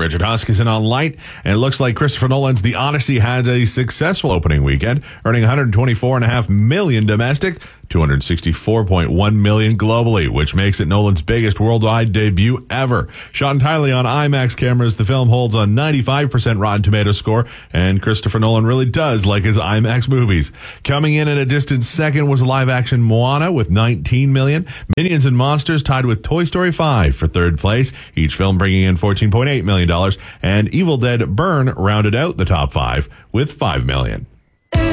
Richard Huskisson on Light, and it looks like Christopher Nolan's The Odyssey had a successful opening weekend, earning $124.5 million domestic, $264.1 million globally, which makes it Nolan's biggest worldwide debut ever. Shot entirely on IMAX cameras, the film holds a 95% Rotten Tomatoes score, and Christopher Nolan really does like his IMAX movies. Coming in at a distant second was live-action Moana with $19 million. Minions and Monsters tied with Toy Story 5 for third place, each film bringing in $14.8 million, and Evil Dead Burn rounded out the top five with $5 million.